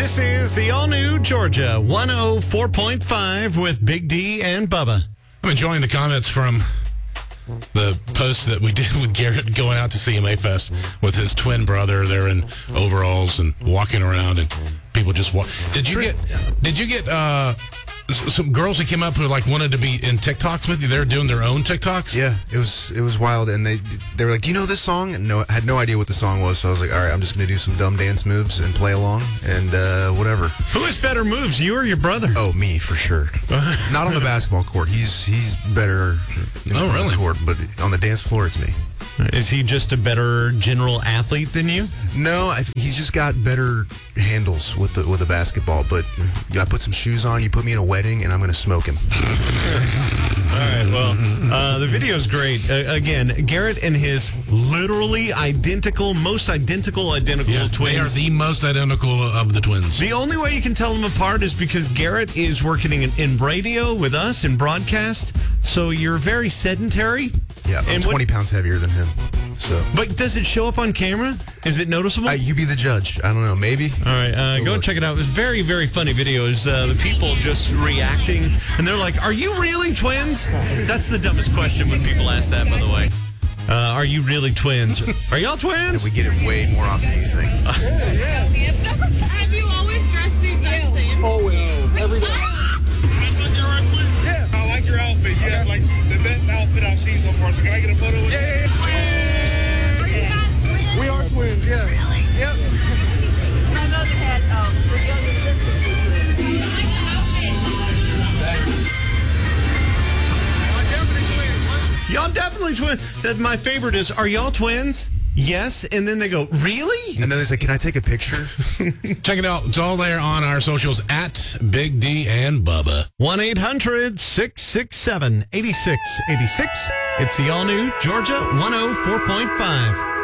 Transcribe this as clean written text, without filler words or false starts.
This is the all-new Georgia 104.5 with Big D and Bubba. I'm enjoying the comments from the post that we did with Garrett going out to CMA Fest with his twin brother. They're in overalls and walking around, and people just walk. Did you get some girls that came up who wanted to be in TikToks with you? They're doing their own TikToks. Yeah, it was wild, and they were like, "Do you know this song?" And I had no idea what the song was, so I was like, "All right, I'm just gonna do some dumb dance moves and play along, and whatever." Who has better moves, you or your brother? Oh, me for sure. Not on the basketball court. He's better. Oh, really? On the court, but on the dance floor, it's me. Is he just a better general athlete than you? No, he's just got better handles with the basketball. But I put some shoes on. You put me in a wedding, and I'm going to smoke him. All right. Well, the video's great. Again, Garrett and his literally most identical twins. They are the most identical of the twins. The only way you can tell them apart is because Garrett is working in radio with us in broadcast. So you're very sedentary. Yeah, I'm 20 pounds heavier than him. So, but does it show up on camera? Is it noticeable? You be the judge. I don't know. Maybe. All right, go and check it out. It was very, very funny videos. The people just reacting, and they're like, "Are you really twins?" That's the dumbest question when people ask that. By the way, are you really twins? Are y'all twins? And we get it way more often than you think. Have you always dressed the exact same? Always, every day. Yeah, I like your outfit. You have the best outfit I've seen so far. So can I get a photo with you? Yeah. Are you guys twins? We are twins, yeah. Really? Yep. I know they had the younger sisters were twins. Y'all definitely twins. My favorite is, are y'all twins? Yes. And then they go, really? And then they say, can I take a picture? Check it out. It's all there on our socials at Big D and Bubba. 1-800-667-8686. It's the all-new Georgia 104.5.